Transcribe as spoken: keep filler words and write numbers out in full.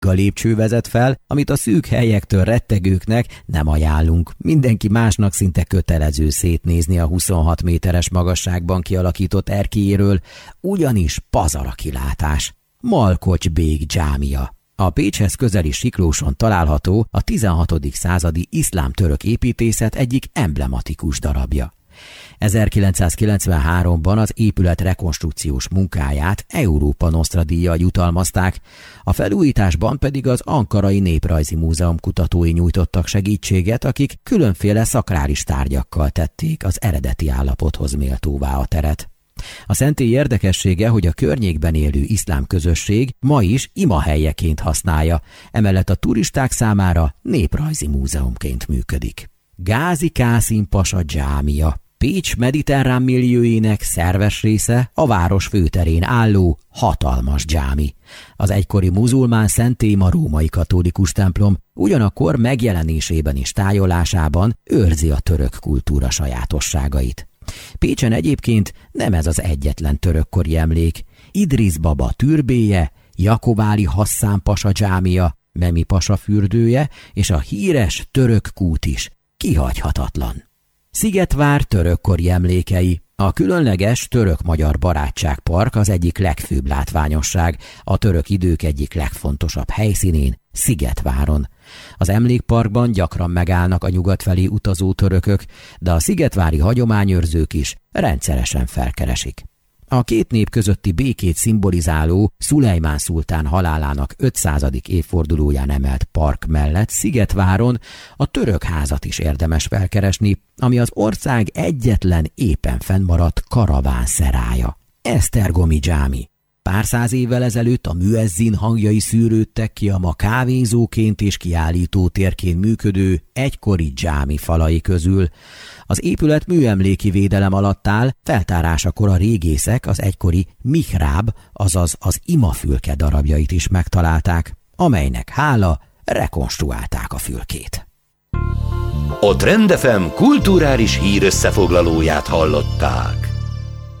lépcső vezet fel, amit a szűk helyektől rettegőknek nem ajánlunk. Mindenki másnak szinte kötelező szétnézni a huszonhat méteres magasságban kialakított erkélyéről, ugyanis pazar a kilátás. Malkocs-bég dzsámia. A Pécshez közeli Siklóson található a tizenhatodik századi iszlám-török építészet egyik emblematikus darabja. ezerkilencszázkilencvenháromban az épület rekonstrukciós munkáját Európa Nostra díjjal jutalmazták, a felújításban pedig az Ankarai Néprajzi Múzeum kutatói nyújtottak segítséget, akik különféle szakrális tárgyakkal tették az eredeti állapothoz méltóvá a teret. A szentély érdekessége, hogy a környékben élő iszlám közösség ma is imahelyeként használja, emellett a turisták számára néprajzi múzeumként működik. Gázi Kászim pasa dzsámia. Pécs mediterrán milliójének szerves része a város főterén álló hatalmas dzsámi. Az egykori muzulmán szentély a római katolikus templom, ugyanakkor megjelenésében és tájolásában őrzi a török kultúra sajátosságait. Pécsen egyébként nem ez az egyetlen törökkori emlék. Idrisz baba türbéje, Jakováli Hasszán pasa dzsámia, Memi pasa fürdője és a híres török kút is kihagyhatatlan. Szigetvár törökkori emlékei. A különleges török-magyar barátságpark az egyik legfőbb látványosság, a török idők egyik legfontosabb helyszínén, Szigetváron. Az emlékparkban gyakran megállnak a nyugat felé utazó törökök, de a szigetvári hagyományőrzők is rendszeresen felkeresik. A két nép közötti békét szimbolizáló Szulejmán szultán halálának ötszázadik évfordulóján emelt park mellett Szigetváron a török házat is érdemes felkeresni, ami az ország egyetlen éppen fennmaradt karavánszerája. Esztergomi dzsámi. Pár száz évvel ezelőtt a müezzin hangjai szűrődtek ki a ma kávézóként és kiállítótérként működő egykori dzsámi falai közül. Az épület műemléki védelem alatt áll, feltárásakor a régészek az egykori mihráb, azaz az imafülke darabjait is megtalálták, amelynek hála rekonstruálták a fülkét. A Trend ef em kulturális hírösszefoglalóját hallották.